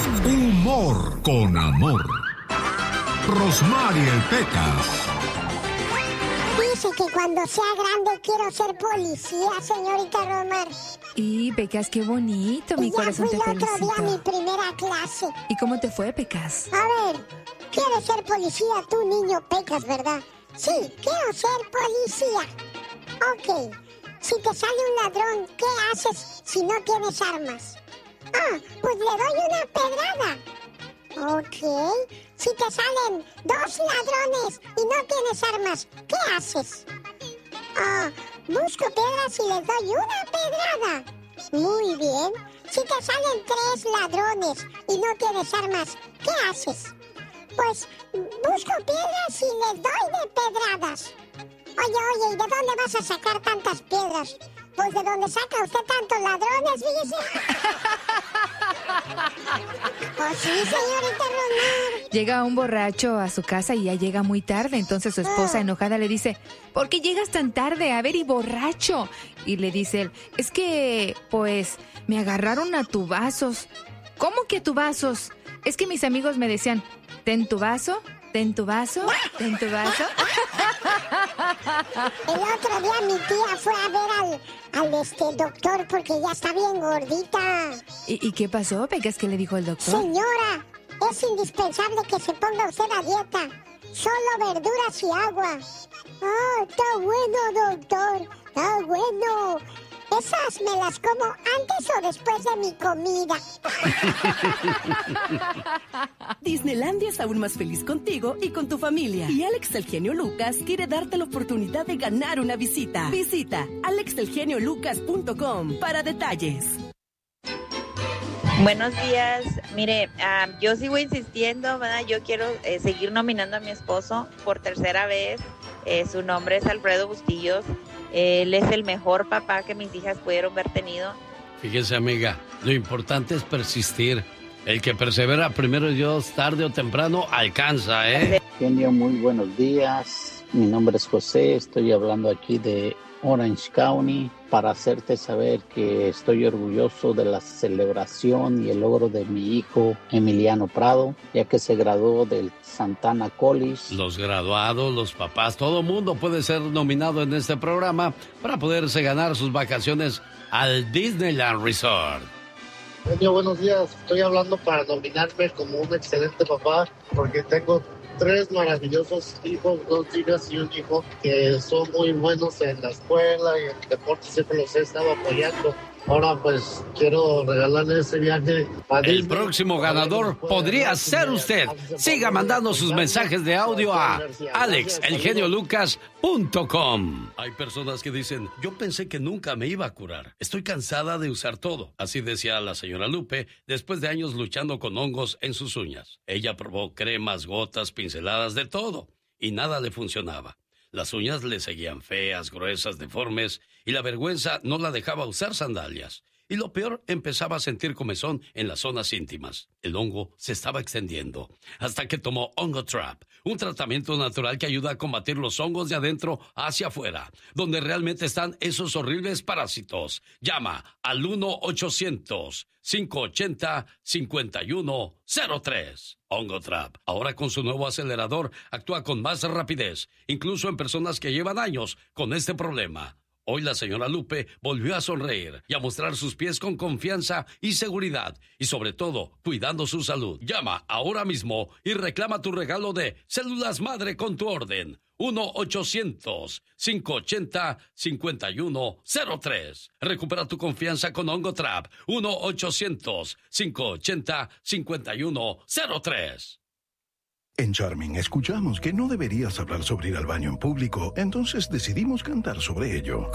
Humor con amor. Rosmarie Pecas. Dice que cuando sea grande quiero ser policía, señorita Rosmar. Y Pecas, qué bonito, mi corazón te felicito. Ya fui el otro día a mi primera clase. ¿Y cómo te fue, Pecas? A ver, ¿quieres ser policía tú, niño Pecas, verdad? Sí, quiero ser policía. Ok, si te sale un ladrón, ¿qué haces si no tienes armas? Ah, pues le doy una pedrada. Ok, si te salen 2 ladrones y no tienes armas, ¿qué haces? Ah, busco piedras y les doy una pedrada. Muy bien. Si te salen 3 ladrones y no tienes armas, ¿qué haces? Pues busco piedras y les doy de pedradas. Oye, ¿y de dónde vas a sacar tantas piedras? Pues de dónde saca usted tantos ladrones, fíjese. Pues sí, señorita Rosmar. Llega un borracho a su casa y ya llega muy tarde. Entonces su esposa enojada le dice, ¿por qué llegas tan tarde? A ver, y borracho. Y le dice él, es que, pues, me agarraron a tubazos. ¿Cómo que tubazos? Es que mis amigos me decían, ten tu vaso, ten tu vaso, ten tu vaso. El otro día mi tía fue a ver al doctor porque ya está bien gordita. ¿Y qué pasó, Pecas? ¿Qué le dijo el doctor? Señora, es indispensable que se ponga usted a dieta. Solo verduras y agua. Ah, está bueno, doctor. Está bueno. Esas me las como antes o después de mi comida. Disneylandia es aún más feliz contigo y con tu familia. Y Alex el Genio Lucas quiere darte la oportunidad de ganar una visita. Visita alexelgeniolucas.com para detalles. Buenos días. Mire, yo sigo insistiendo, ¿verdad? Yo quiero seguir nominando a mi esposo por 3ª vez. Su nombre es Alfredo Bustillos. Él es el mejor papá que mis hijas pudieron haber tenido. Fíjese, amiga, lo importante es persistir. El que persevera, primero Dios, tarde o temprano, alcanza, ¿eh? Genio, muy buenos días. Mi nombre es José, estoy hablando aquí de Orange County para hacerte saber que estoy orgulloso de la celebración y el logro de mi hijo Emiliano Prado, ya que se graduó del Santana College. Los graduados, los papás, todo mundo puede ser nominado en este programa para poderse ganar sus vacaciones al Disneyland Resort. Genio, buenos días. Estoy hablando para nominarme como un excelente papá porque tengo 3 maravillosos hijos, 2 hijas y un hijo que son muy buenos en la escuela y en el deporte, siempre los he estado apoyando. Ahora pues quiero regalarle ese viaje a Disney. El próximo ganador podría ser usted. Siga mandando sus mensajes de audio a alexelgeniolucas.com. Hay personas que dicen, yo pensé que nunca me iba a curar. Estoy cansada de usar todo. Así decía la señora Lupe después de años luchando con hongos en sus uñas. Ella probó cremas, gotas, pinceladas, de todo, y nada le funcionaba. Las uñas le seguían feas, gruesas, deformes, y la vergüenza no la dejaba usar sandalias. Y lo peor, empezaba a sentir comezón en las zonas íntimas. El hongo se estaba extendiendo, hasta que tomó Hongo Trap, un tratamiento natural que ayuda a combatir los hongos de adentro hacia afuera, donde realmente están esos horribles parásitos. Llama al 1-800-580-5103. Hongo Trap, ahora con su nuevo acelerador, actúa con más rapidez, incluso en personas que llevan años con este problema. Hoy la señora Lupe volvió a sonreír y a mostrar sus pies con confianza y seguridad, y sobre todo, cuidando su salud. Llama ahora mismo y reclama tu regalo de células madre con tu orden. 1-800-580-5103. Recupera tu confianza con Hongo Trap. 1-800-580-5103. En Charming escuchamos que no deberías hablar sobre ir al baño en público, entonces decidimos cantar sobre ello.